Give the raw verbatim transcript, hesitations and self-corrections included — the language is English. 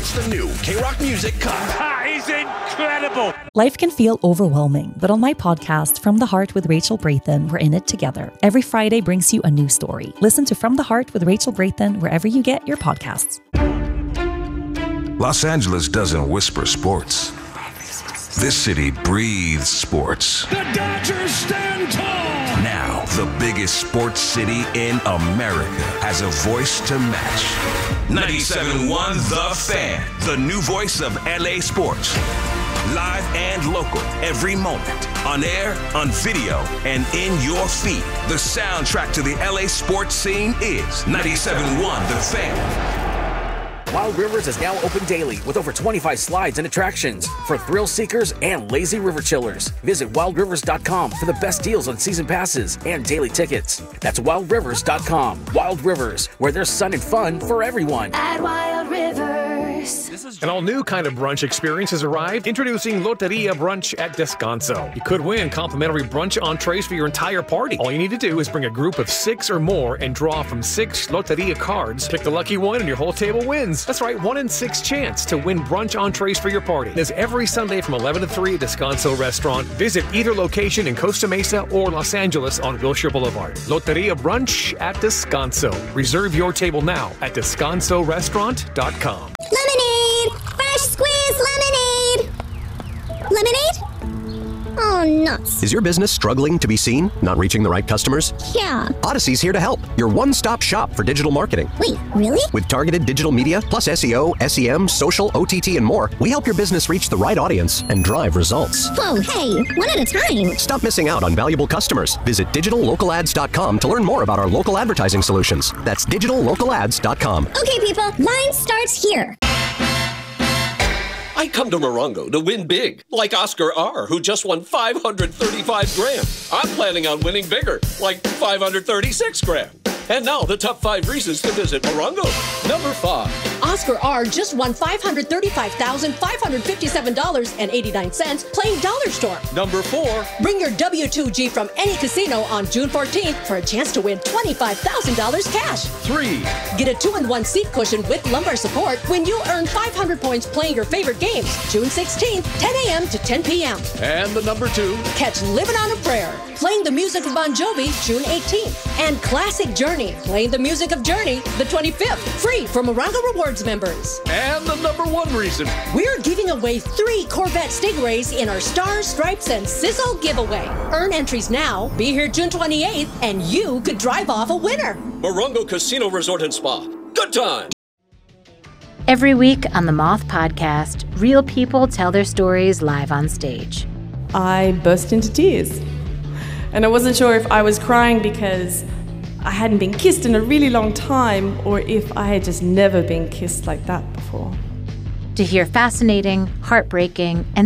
It's the new K-Rock Music Cup. That is incredible. Life can feel overwhelming, but on my podcast, From the Heart with Rachel Brathen, we're in it together. Every Friday brings you a new story. Listen to From the Heart with Rachel Brathen wherever you get your podcasts. Los Angeles doesn't whisper sports. This city breathes sports. The Dodgers stand tall. Now, the biggest sports city in America has a voice to match. ninety-seven point one The Fan, the new voice of L A sports. Live and local, every moment. On air, on video, and in your feed. The soundtrack to the L A sports scene is ninety-seven point one The Fan. Wild Rivers is now open daily with over twenty-five slides and attractions for thrill seekers and lazy river chillers. Visit wild rivers dot com for the best deals on season passes and daily tickets. That's wild rivers dot com. Wild Rivers, where there's sun and fun for everyone. At Wild Rivers. An all-new kind of brunch experience has arrived. Introducing Loteria Brunch at Descanso. You could win complimentary brunch entrees for your entire party. All you need to do is bring a group of six or more and draw from six Loteria cards. Pick the lucky one and your whole table wins. That's right, one in six chance to win brunch entrees for your party. It's every Sunday from eleven to three at Descanso Restaurant. Visit either location in Costa Mesa or Los Angeles on Wilshire Boulevard. Loteria Brunch at Descanso. Reserve your table now at descanso restaurant dot com. Lemonade! Fresh squeezed lemonade! Lemonade? Oh, nuts. Is your business struggling to be seen? Not reaching the right customers? Yeah. Odyssey's here to help. Your one-stop shop for digital marketing. Wait, really? With targeted digital media, plus S E O, S E M, social, O T T, and more, we help your business reach the right audience and drive results. Whoa, hey, one at a time. Stop missing out on valuable customers. Visit digital local ads dot com to learn more about our local advertising solutions. That's digital local ads dot com. Okay, people, line starts here. I come to Morongo to win big, like Oscar R., who just won five hundred thirty-five grand. I'm planning on winning bigger, like five hundred thirty-six grand. And now the top five reasons to visit Morongo. Number five. Oscar R. just won five hundred thirty-five thousand five hundred fifty-seven dollars and eighty-nine cents playing Dollar Storm. Number four. Bring your W two G from any casino on June fourteenth for a chance to win twenty-five thousand dollars cash. Three. Get a two in one seat cushion with lumbar support when you earn five hundred points playing your favorite games. June sixteenth, ten a.m. to ten p.m. And the number two. Catch Living on a Prayer, playing the music of Bon Jovi, June eighteenth. And Classic Journey, playing the music of Journey, the twenty-fifth. Free for Morongo Rewards members. And the number one reason. We're giving away three Corvette Stingrays in our Stars, Stripes, and Sizzle giveaway. Earn entries now, be here June twenty-eighth, and you could drive off a winner. Morongo Casino Resort and Spa. Good time. Every week on the Moth Podcast, real people tell their stories live on stage. I burst into tears. And I wasn't sure if I was crying because I hadn't been kissed in a really long time or if I had just never been kissed like that before. To hear fascinating, heartbreaking, and